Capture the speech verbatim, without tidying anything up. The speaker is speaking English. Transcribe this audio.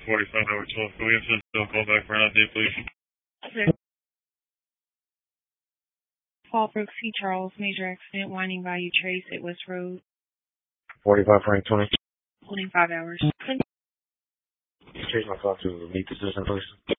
forty-five over twelve. Williamson, don't call back for an update, please. Okay. Fallbrook C. Charles, major accident, winding value trace at West Road. forty-five Frank twenty. Holding five hours. Change my call to meet the system, please.